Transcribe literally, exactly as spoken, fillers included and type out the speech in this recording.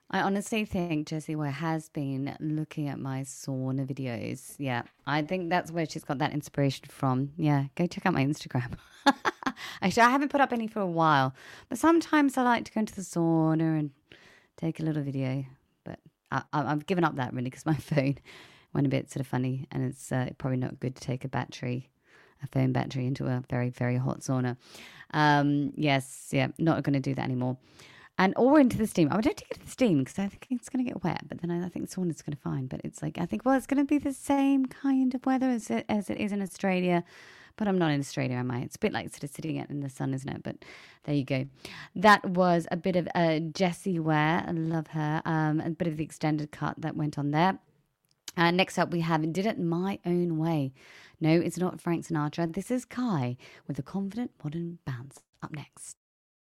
I honestly think Jessie Ware has been looking at my sauna videos. Yeah, I think that's where she's got that inspiration from. Yeah, go check out my Instagram. Actually, I haven't put up any for a while, but sometimes I like to go into the sauna and take a little video. But I, I, I've given up that really because my phone went a bit sort of funny, and it's uh, probably not good to take a battery, a phone battery, into a very very hot sauna. Um, yes, yeah, not going to do that anymore. And or into the steam. I would don't take it to the steam because I think it's going to get wet. But then I, I think sauna's going to fine. But it's like I think well, it's going to be the same kind of weather as it as it is in Australia. But I'm not in Australia, am I? It's a bit like sort of sitting out in the sun, isn't it? But there you go. That was a bit of uh, Jessie Ware. I love her. Um, a bit of the extended cut that went on there. Uh, next up, we have Did It My Own Way. No, it's not Frank Sinatra. This is Kai with a confident modern bounce. Up next.